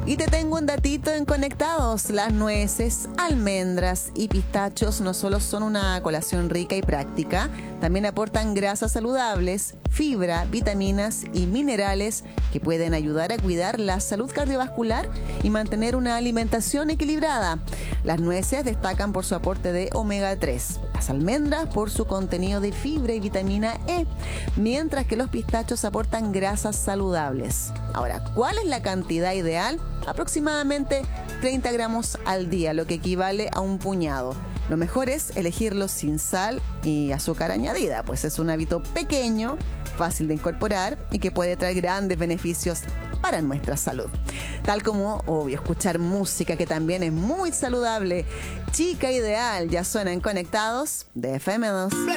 Y te tengo un datito en Conectados. Las nueces, almendras y pistachos no solo son una colación rica y práctica, también aportan grasas saludables, fibra, vitaminas y minerales que pueden ayudar a cuidar la salud cardiovascular y mantener una alimentación equilibrada. Las nueces destacan por su aporte de omega 3, las almendras por su contenido de fibra y vitamina E, mientras que los pistachos aportan grasas saludables. Ahora, ¿cuál es la cantidad ideal? Aproximadamente 30 gramos al día, lo que equivale a un puñado. Lo mejor es elegirlos sin sal y azúcar añadida, pues es un hábito pequeño, fácil de incorporar y que puede traer grandes beneficios para nuestra salud. Tal como, obvio, escuchar música, que también es muy saludable. Chica Ideal ya suena en Conectados de FM2.